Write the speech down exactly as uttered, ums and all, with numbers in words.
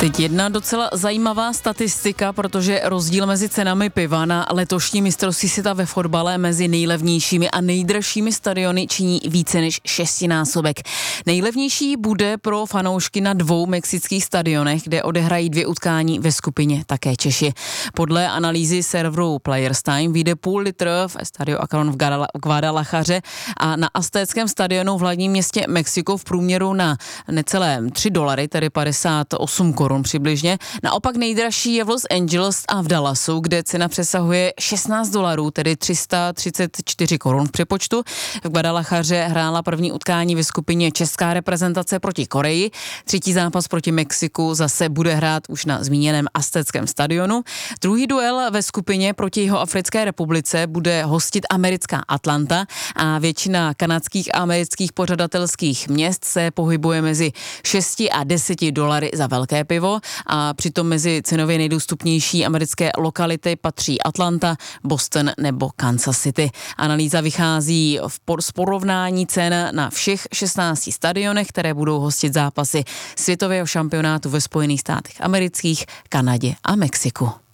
Teď jedna docela zajímavá statistika, protože rozdíl mezi cenami piva na letošní mistrovství světa ve fotbale mezi nejlevnějšími a nejdražšími stadiony činí více než šestinásobek. Nejlevnější bude pro fanoušky na dvou mexických stadionech, kde odehrají dvě utkání ve skupině také Češi. Podle analýzy serveru Players Time vyjde půl litr v Estadio Akron v Guadalajaře a na aztéckém stadionu v hlavním městě Mexiko v průměru na necelé tři dolary, tedy padesát osm korun přibližně. Naopak nejdražší je v Los Angeles a v Dallasu, kde cena přesahuje šestnáct dolarů, tedy tři sta třicet čtyři korun v přepočtu. V Guadalajaře hrála první utkání ve skupině česká reprezentace proti Koreji. Třetí zápas proti Mexiku zase bude hrát už na zmíněném aztéckém stadionu. Druhý duel ve skupině proti Jihoafrické republice bude hostit americká Atlanta a většina kanadských a amerických pořadatelských měst se pohybuje mezi šesti a deseti dolary za velké pivo a přitom mezi cenově nejdostupnější americké lokality patří Atlanta, Boston nebo Kansas City. Analýza vychází v por- z porovnání cen na všech šestnácti stadionech, které budou hostit zápasy světového šampionátu ve Spojených státech amerických, Kanadě a Mexiku.